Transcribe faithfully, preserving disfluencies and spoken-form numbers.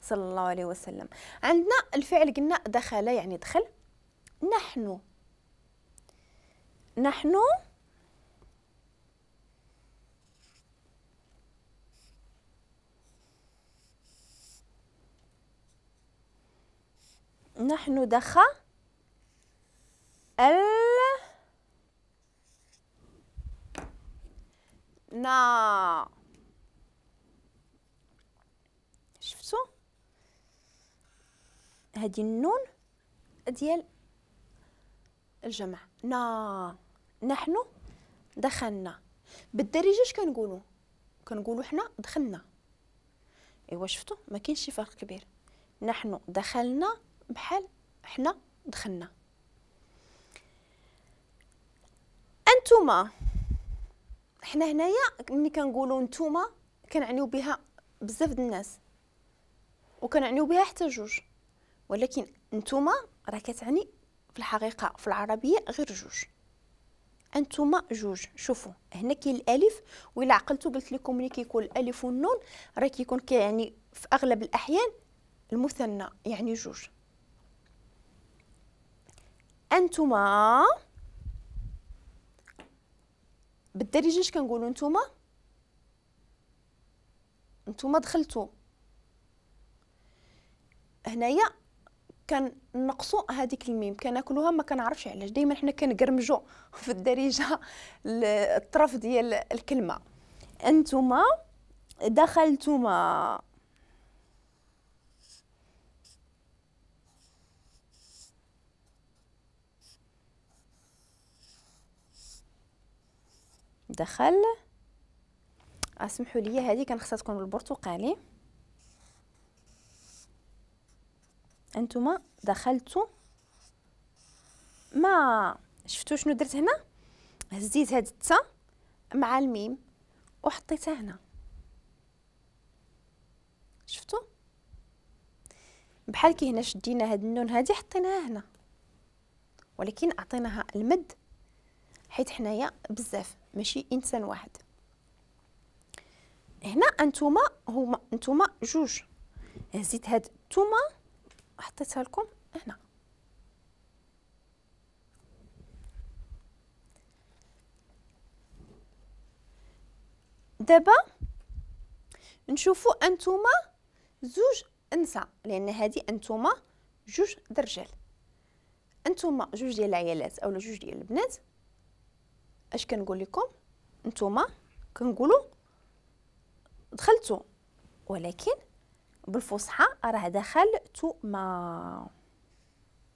صلى الله عليه وسلم. عندنا الفعل قلنا دخل يعني دخل. نحن نحن نحن دخل ال نا. شفتوا هذه النون ديال الجمع نا. نحن دخلنا. بالدارجه اش كنقولوا؟ كنقولوا حنا دخلنا. ايوا شفتوا ما كاينش شي فرق كبير. نحن دخلنا بحال حنا دخلنا. انتما حنا هنايا ملي كنقولوا نتوما كنعنيو بها بزاف د الناس وكنعنيو بها حتى جوج، ولكن نتوما راه كتعني في الحقيقه في العربيه غير جوج. انتما جوج. شوفوا هنا كاين الالف، وإلا عقلتوا قلت لكم ملي كيكون الالف والنون راه كيكون كيعني في اغلب الاحيان المثنى يعني جوج. انتما بالدارجه اش كنقولوا؟ نتوما نتوما دخلتوا. هنايا كنقصوا هذيك الميم كناكلوها ما كنعرفش علاش. دائما حنا كنقرمجوا في الدارجه الطرف ديال الكلمه. انتما دخلتما. دخل. اسمحوا لي هذه كان خصها تكون بالبرتقالي. انتما دخلتوا ما. شفتوا شنو درت هنا؟ هزيت هاد التاء مع الميم وحطيتها هنا. شفتوا بحال كي هنا شدينا هاد النون هذه حطيناها هنا، ولكن اعطيناها المد حيت حنايا بزاف ماشي انسان واحد. هنا انتما هما انتما جوج. هزيت هاد توما حطيتها لكم هنا. دابا نشوفوا انتما زوج نساء، لان هذه انتما جوج د الرجال. انتما جوج ديال العيالات اولا جوج ديال البنات. اش كنقول لكم؟ نتوما كنقولوا دخلتوا، ولكن بالفصحى راه دخلتما.